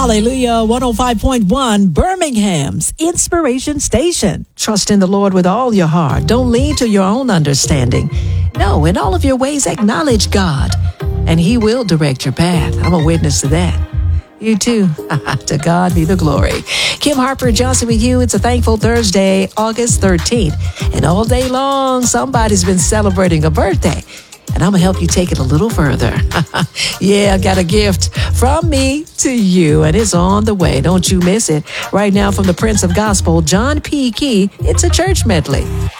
Hallelujah. 105.1 Birmingham's Inspiration Station. Trust in the Lord with all your heart. Don't lean to your own understanding. No, in all of your ways, acknowledge God, and He will direct your path. I'm a witness to that. You too. To God be the glory. Kim Harper Johnson with you. It's a thankful Thursday, August 13th. And all day long, somebody's been celebrating a birthday. And I'm going to help you take it a little further. Yeah, I got a gift from me to you, and it's on the way. Don't you miss it. Right now from the Prince of Gospel, John P. Key, it's a church medley.